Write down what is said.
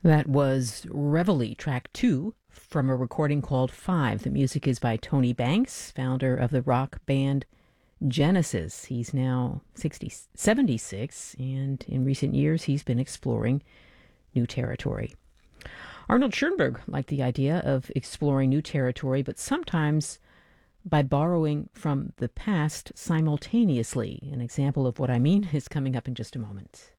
That was Reveille, track 2 from a recording called Five. The music is by Tony Banks, founder of the rock band Genesis. He's now 76, and in recent years he's been exploring new territory. Arnold Schoenberg liked the idea of exploring new territory, but sometimes by borrowing from the past simultaneously. An example of what I mean is coming up in just a moment.